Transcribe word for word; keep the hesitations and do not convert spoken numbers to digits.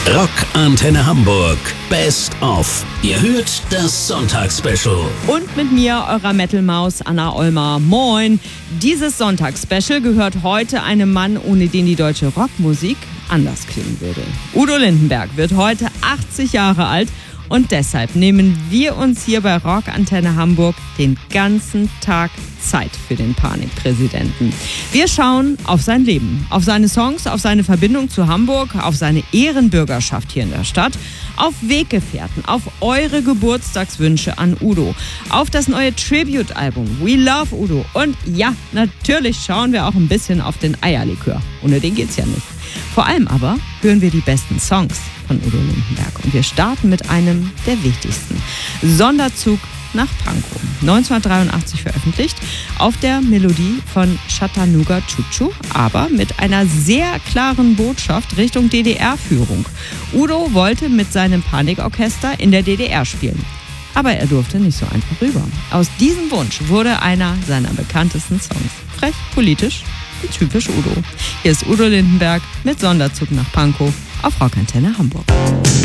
Rock Antenne Hamburg Best of. Ihr hört das Sonntagsspecial. Und mit mir, eurer Metal-Maus Anna Ollmer. Moin! Dieses Sonntagsspecial gehört heute einem Mann, ohne den die deutsche Rockmusik anders klingen würde. Udo Lindenberg wird heute achtzig Jahre alt und deshalb nehmen wir uns hier bei Rock Antenne Hamburg den ganzen Tag Zeit für den Panikpräsidenten. Wir schauen auf sein Leben, auf seine Songs, auf seine Verbindung zu Hamburg, auf seine Ehrenbürgerschaft hier in der Stadt, auf Weggefährten, auf eure Geburtstagswünsche an Udo, auf das neue Tribute-Album We Love Udo und ja, natürlich schauen wir auch ein bisschen auf den Eierlikör. Ohne den geht's ja nicht. Vor allem aber hören wir die besten Songs von Udo Lindenberg und wir starten mit einem der wichtigsten. Sonderzug nach Pankow. neunzehnhundertdreiundachtzig veröffentlicht, auf der Melodie von Chattanooga Choo Choo, aber mit einer sehr klaren Botschaft Richtung D D R-Führung. Udo wollte mit seinem Panikorchester in der D D R spielen. Aber er durfte nicht so einfach rüber. Aus diesem Wunsch wurde einer seiner bekanntesten Songs. Frech, politisch und typisch Udo. Hier ist Udo Lindenberg mit Sonderzug nach Pankow auf Rock Antenne Hamburg.